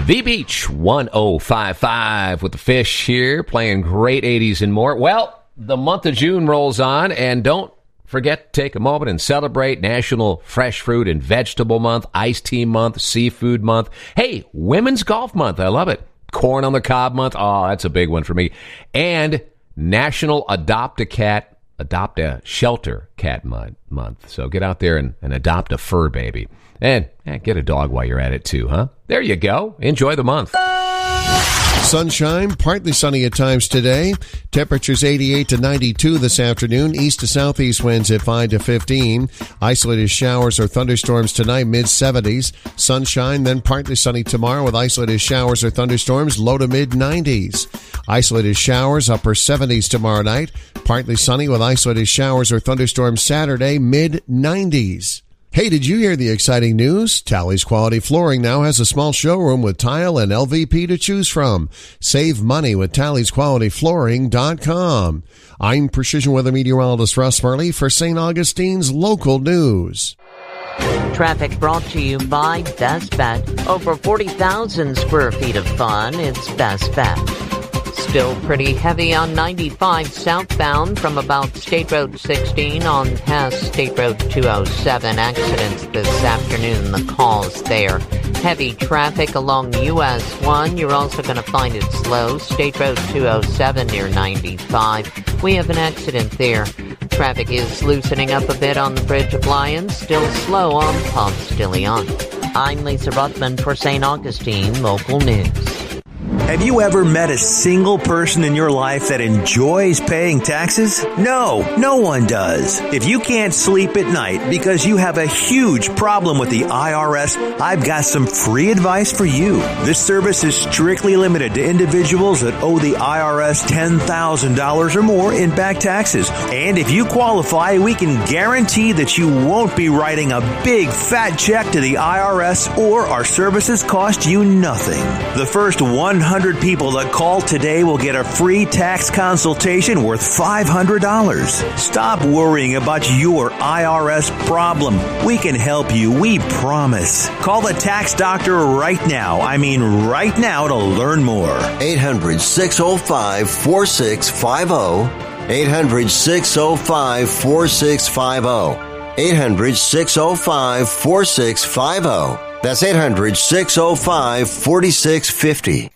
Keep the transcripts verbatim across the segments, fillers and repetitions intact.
The Beach one oh five point five with the Fish here, playing great eighties and more. Well, the month of June rolls on, and don't forget to take a moment and celebrate National Fresh Fruit and Vegetable Month, Iced Tea Month, Seafood Month. Hey, Women's Golf Month. I love it. Corn on the Cob Month. Oh, that's a big one for me. And National Adopt a Cat, Adopt a Shelter Cat Month. So get out there and, and adopt a fur baby. And eh, get a dog while you're at it, too, huh? There you go. Enjoy the month. Sunshine, partly sunny at times today. Temperatures eighty-eight to ninety-two this afternoon. East to southeast winds at five to fifteen. Isolated showers or thunderstorms tonight, mid seventies. Sunshine, then partly sunny tomorrow with isolated showers or thunderstorms, low to mid nineties. Isolated showers, upper seventies tomorrow night. Partly sunny with isolated showers or thunderstorms Saturday, mid nineties. Hey, did you hear the exciting news? Tally's Quality Flooring now has a small showroom with tile and L V P to choose from. Save money with Tally's Quality Flooring dot com. I'm Precision Weather Meteorologist Russ Murley for Saint Augustine's Local News. Traffic brought to you by Best Bet. Over forty thousand square feet of fun. It's Best Bet. Still pretty heavy on ninety-five southbound from about State Road sixteen on past State Road two oh seven. Accidents this afternoon, the cause there. Heavy traffic along U S one. You're also going to find it slow. State Road two oh seven near ninety-five. We have an accident there. Traffic is loosening up a bit on the Bridge of Lions. Still slow on Ponce de Leon. I'm Lisa Ruthman for Saint Augustine Local News. Have you ever met a single person in your life that enjoys paying taxes? No, no one does. If you can't sleep at night because you have a huge problem with the I R S, I've got some free advice for you. This service is strictly limited to individuals that owe the I R S ten thousand dollars or more in back taxes. And if you qualify, we can guarantee that you won't be writing a big fat check to the I R S, or our services cost you nothing. The first one hundred people that call today will get a free tax consultation worth five hundred dollars. Stop worrying about your I R S problem. We can help you, we promise. Call the tax doctor right now. I mean right now to learn more. eight hundred, six oh five, four six five oh. eight hundred, six oh five, four six five oh. eight hundred, six oh five, four six five oh. That's eight hundred, six oh five, four six five oh.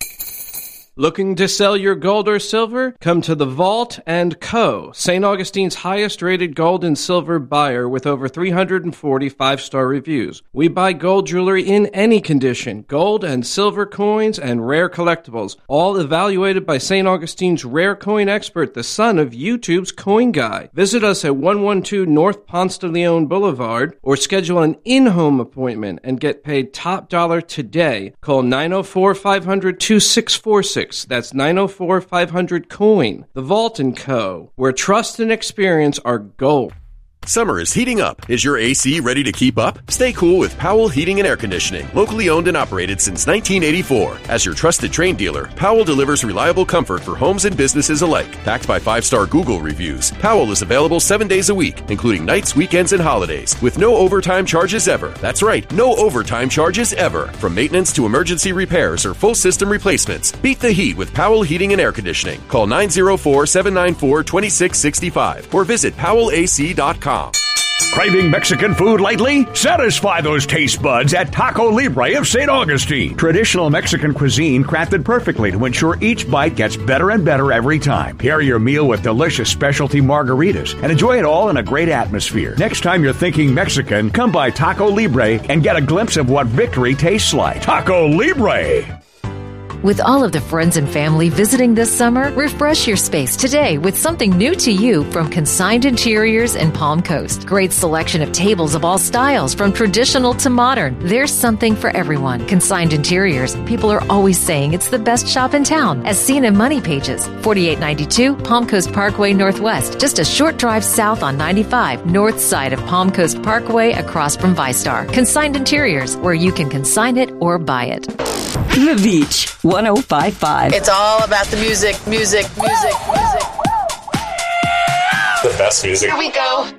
Looking to sell your gold or silver? Come to the Vault and Co., Saint Augustine's highest-rated gold and silver buyer with over three hundred forty five-star reviews. We buy gold jewelry in any condition, gold and silver coins and rare collectibles, all evaluated by Saint Augustine's rare coin expert, the son of YouTube's Coin Guy. Visit us at one twelve North Ponce de Leon Boulevard or schedule an in-home appointment and get paid top dollar today. Call nine oh four, five hundred, two six four six. That's nine oh four, five hundred, coin. The Vault and Co., where trust and experience are gold. Summer is heating up. Is your A C ready to keep up? Stay cool with Powell Heating and Air Conditioning, locally owned and operated since nineteen eighty-four. As your trusted Trane dealer, Powell delivers reliable comfort for homes and businesses alike. Backed by five-star Google reviews, Powell is available seven days a week, including nights, weekends, and holidays, with no overtime charges ever. That's right, no overtime charges ever. From maintenance to emergency repairs or full system replacements, beat the heat with Powell Heating and Air Conditioning. Call nine oh four, seven nine four, two six six five or visit powell a c dot com. Craving Mexican food lately? Satisfy those taste buds at Taco Libre of Saint Augustine. Traditional Mexican cuisine crafted perfectly to ensure each bite gets better and better every time. Pair your meal with delicious specialty margaritas and enjoy it all in a great atmosphere. Next time you're thinking Mexican, come by Taco Libre and get a glimpse of what victory tastes like. Taco Libre! With all of the friends and family visiting this summer, refresh your space today with something new to you from Consigned Interiors in Palm Coast. Great selection of tables of all styles, from traditional to modern. There's something for everyone. Consigned Interiors. People are always saying it's the best shop in town, as seen in Money Pages. forty-eight ninety-two Palm Coast Parkway Northwest, just a short drive south on ninety-five, north side of Palm Coast Parkway across from ViStar. Consigned Interiors, where you can consign it or buy it. The Beach, one oh five point five. It's all about the music, music, music, music. The best music. Here we go.